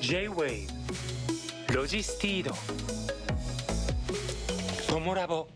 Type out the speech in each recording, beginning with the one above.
J-Wave ロジスティードトモラボ。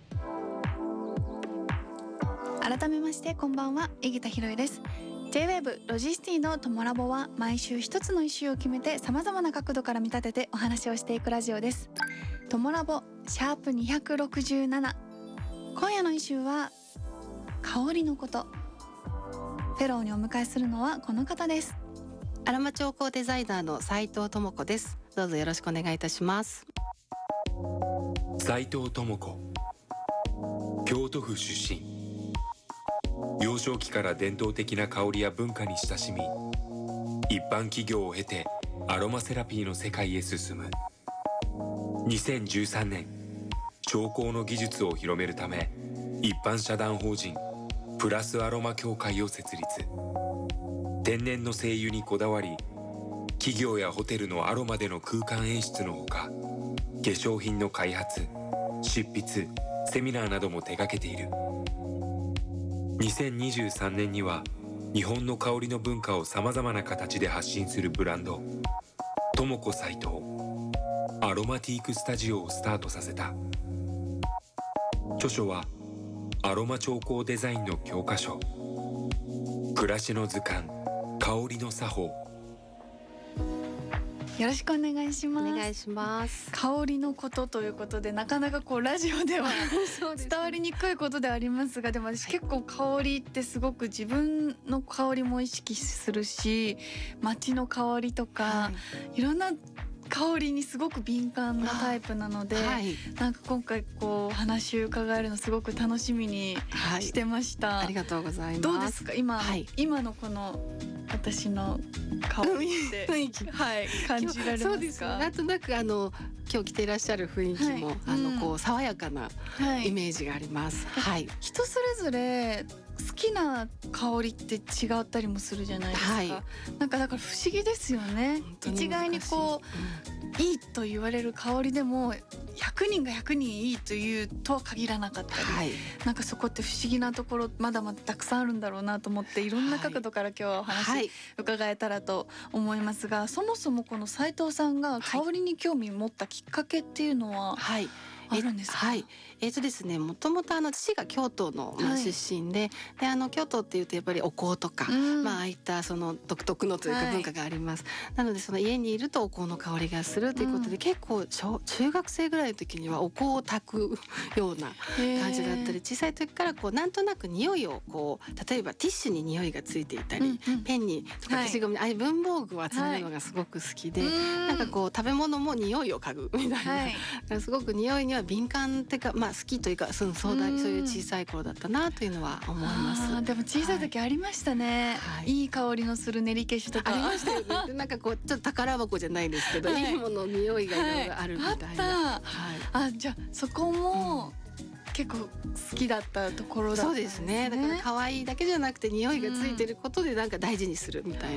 改めましてこんばんは、井桁弘恵です。 J-Wave ロジスティのトモラボは毎週一つのイシューを決めて様々な角度から見立ててお話をしていくラジオです。トモラボシャープ267、今夜のイシューは香りのこと。フェローにお迎えするのはこの方です。 アロマ調香デザイナーの斉藤智子です。どうぞよろしくお願いいたします。 斉藤智子、京都府出身。幼少期から伝統的な香りや文化に親しみ、一般企業を経てアロマセラピーの世界へ進む。2013年、調香の技術を広めるため一般社団法人プラスアロマ協会を設立。天然の精油にこだわり、企業やホテルのアロマでの空間演出のほか、化粧品の開発、執筆、セミナーなども手掛けている。2023年には日本の香りの文化をさまざまな形で発信するブランド智子斉藤アロマティークスタジオをスタートさせた。著書はアロマ調香デザインの教科書、暮らしの図鑑、香りの作法。 よろしくお願いします。 お願いします。 香りのことということで、なかなかこうラジオでは伝わりにくいことではありますが、でも私結構香りってすごく自分の香りも意識するし、街の香りとか、いろんな香りにすごく敏感なタイプなので、なんか今回こう話を伺えるのすごく楽しみにしてました。 ありがとうございます。 どうですか今のこの私の香りって雰囲気、 感じられますか？ そうですね、なんとなく今日着ていらっしゃる雰囲気も、こう爽やかなイメージがあります。 人それぞれ好きな香りって違ったりもするじゃないですか。なんかだから不思議ですよね。一概にこう、いいと言われる香りでも100人が100人いいというとは限らなかったり、なんかそこって不思議なところまだまだたくさんあるんだろうなと思って、いろんな角度から今日はお話伺えたらと思いますが、そもそもこの斉藤さんが香りに興味を持ったきっかけっていうのはあるんですか？ ですね、もともと父が京都の出身で、京都っていうとやっぱりお香とか、ああいったその独特のというか文化があります。なのでその家にいるとお香の香りがするということで、結構中学生ぐらいの時にはお香を焚くような感じだったり、小さい時からこうなんとなく匂いをこう、例えばティッシュに匂いがついていたり、ペンにとか消しゴムに、ああいう文房具を集めるのがすごく好きで、なんかこう食べ物も匂いを嗅ぐみたいな、すごく匂いには敏感っていうか、好きというか、そういう小さい頃だったなというのは思います。 でも小さい時ありましたね。いい香りのする練り消しとかありましたよね。なんかこうちょっと宝箱じゃないですけど、いいもの匂いがいろいろあるみたいな。 じゃあそこも結構好きだったところだったんですね。 そうですね。だから可愛いだけじゃなくて匂いがついてることでなんか大事にするみたいな。